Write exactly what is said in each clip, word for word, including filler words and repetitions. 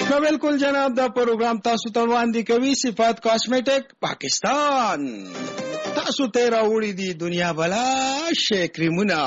نو بالکل جناب دا پروګرام تاسو ته وړاندې کوي صفات کاسمیټک پاکستان. تاسو ته راوړي دي دنیا بلا شي کریمونه.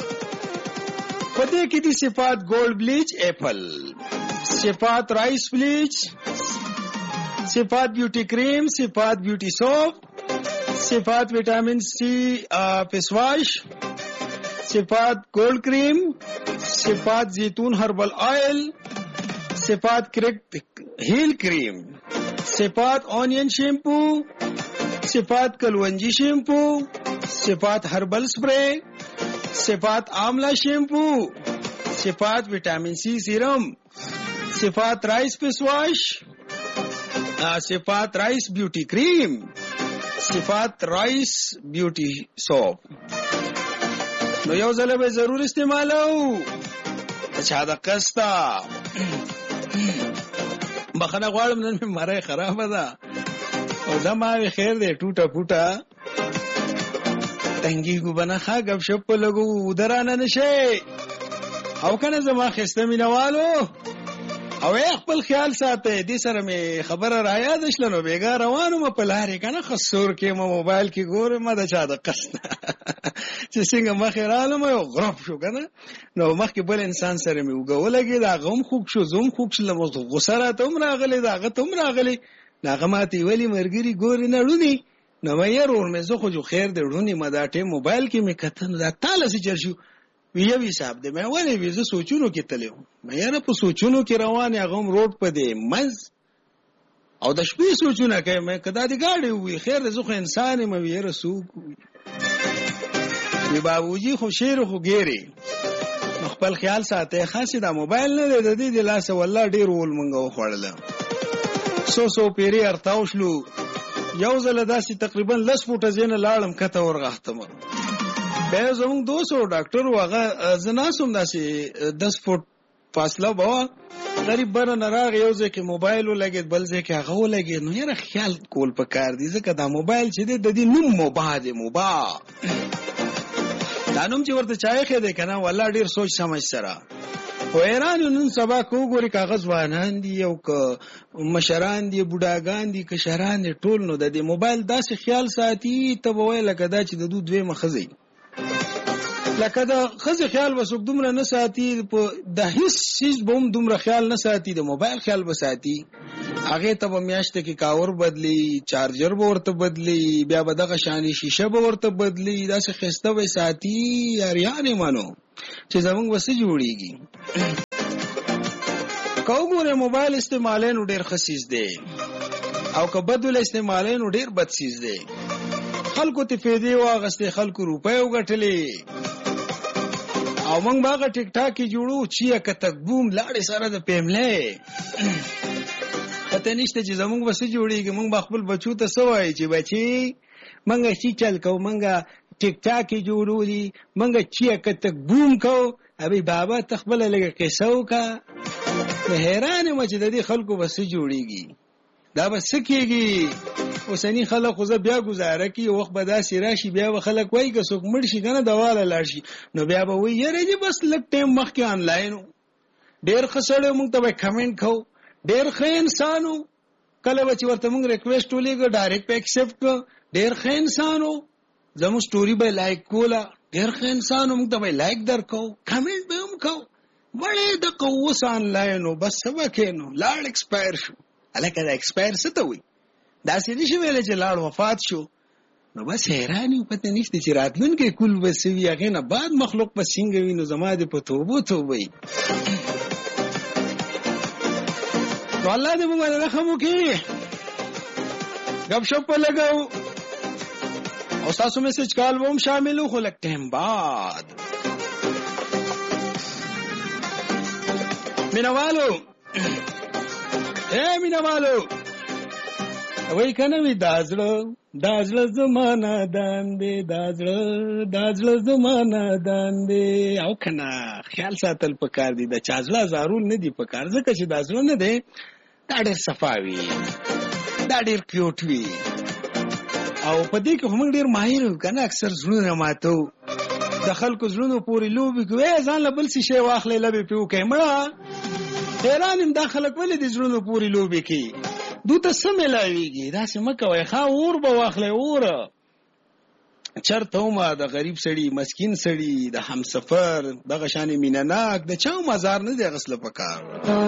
پدې کې دي صفات ګولډ بلیچ اپل، صفات رائس بلیچ، صفات بیوټي کریم، صفات بیوټي سوپ، صفات وټامین سی فیس واش، صفات ګولډ کریم، صفات زیتون ہربل آئل، صفات کریکٹ ہیل کریم، صفات اونین شیمپو، صفات کلونجی شیمپو، صفات ہربل سپرے، صفات آملہ شیمپو، صفات وٹامن سی سیرم، صفات رائس فیس واش، صفات رائس بیوٹی کریم، صفات رائس بیوٹی سوپ. نو یو ځل به ضرور استعمالو. اچھا دا قسطا بخنه غواړم نن مې مړی خرابه ده او زما خیر دی ټوټه پوټه تنګیږو به نه ښه ګپ شپ په لږو ودرانه نه شي او که نه زما ښایسته مینهوالو او خپل خیال ساتئ. دې سره مې خبره رایاده شله نو بېګا روان وم په لارې که نه ښه سور کې م موبایل کې ګورم د چا د قصد چې څنګه مخې رالم یو غرب شو که نه نو مخکې بل انسان سره مې اوږه ولګېد هغه هم خوږ شو زه هم خوږ شلم غوسه راته هم راغلی د هغه ته هم راغلی نو هغه ماته ولي ملګري ګورې نه ړونې نو مې یار ور مې زه خو جو خیر دی ړونې ما دا ټیم موبایل کې مې کته نو دا تاله څه چل شو وی یو حساب دی مې ولې وي زه سوچونو کې تللی وم مې یاره په سوچونو کې روان هغه هم روډ په دی منځ او د شپې سوچونه کوي مې که دا دې ګاډی ووي خیر دی زه خو انسان یم وي یاره څوک وي بابوجي خو شعر خو ګیرې نو خپل خیال ساتئ خاصې دا موبایل نه دی د دې د لاسه والله ډېر ول مونږ وخوړله څو څو پیرې ارتاو شلو یو ځله داسې تقریبا لس فوټه ځای نه لاړم کته ورغښتم بیا زمونږ دوست و ډاکټر و هغه زه ناست وم داسې دس فوټ فاصله به وه غریب بره نه راغی یو ځای کې موبایل ولګېد بل ځای کې هغه ولګېد نو یاره خیال کول پکار دي ځکه دا موبایل چې دی د دې نوم مباه دی مباه دا نوم چې ورته چا ایښی دی که نه والله ډېر سوچ سمج سره خو حیران نن سبا که وګورې که هغه ځوانان دي او که مشران دي بوډاګان دي کشران دي ټول نو د دې موبایل داسې خیال ساتي ته به وایې لکه دا چې د دوی دویمه ښځه لکه د ښځې خیال به څوک دومره نه ساتي په د هېڅ څیز به هم دومره خیال نه ساتي د موبایل خیال به ساتي هغې ته به میاشته کې کاور بدلی چارجر به ورته بدلی بیا به دغه شانې شیشه به ورته بدلی داسې ښایسته به ساتي یاریان یې منو چې زمونږ به څه جوړېږي که وګورې موبایل استعمالی نو ډېر ښه څیز دی او که بد ول استعمالی نو ډېر بد څیز دی خلکو ته فایدې واخیستې خلکو روپۍ وګټلې او موږ به هغه ټیک ټاک کې جوړو چې که تک بوم لاړې سره د پیملی پته نشته چې زمونږ به څه جوړېږي موږ به خپل بچو ته څه وایي چې بچې موږ چې چل کوو موږ ټیک ټاک کې جوړولي موږ چې که تک بوم کوو ابي بابا ته خپله لږه قصه وکړه حیران یم چې د دې خلکو به څه جوړېږي دا به څه کېږي اوسني خلک خو زه بیا ګزاره کړي وخت به داسې راشي بیا به خلک وایي که څوک مړ شي که نه دواله لاړ شي نو بیا به وایي یاره جې بس لږ ټایم مخکې آنلاین و ډېر ښه سړی موږ ته به کمنټ کوو ډېر ښه انسان و کله به چې ورته موږ ریکویسټ ولیږه ډایرکټ به ایکسپټ کړه ډېر ښه انسان و زموږ سټوري به لایک کوله ډېر ښه انسان و موږ ته به لایک در کوو کمنټ به هم کوو وړې دقه اوس آنلاین و بس څه به کوې نو لاړ ایکسپایر شو هلکه دا ایکسپایر څه ته وایي داسې نشي ویلی چې لاړ وفات شو نو بس حیران یو پته نشته چې راتلونکی کول به څه وي هغې نه بعد مخلوق به څنګه وي نو زما دې په توبو توبه وي نو الله دې موږ باندې رحم وکړي ګپ شپ په لګو او ستاسو میسج کال به هم شامل و خو لږ ټایم بعد مینهوالو اے مینهوالو وای کنه وی دازړه دازړه زمانہ داندې دازړه دازړه زمانہ داندې او کنه خیال ساتل پکار دي د چازړه زارول نه دي پکار ځکه چې دازړه نه دی دا ډېر صفاوي دا ډېر کیوټ وي او په دې کې هم ډېر ماهر کنه اکثر زړونه ماتو د خلکو زړونو پورې لوبي کوي ځان له بل څه شی واخلې لبي پیو کوي مړه حیران یم دا خلک ولې د زړونو پورې لوبې کوي دو ته څه میلاویږي داسې مه کوئ ښه اور به واخلئ اوره چرته ومه د غریب سړي مسکین سړي د همسفر دغه شانې مینه ناک د چا مزار نه دی اخیستله په کار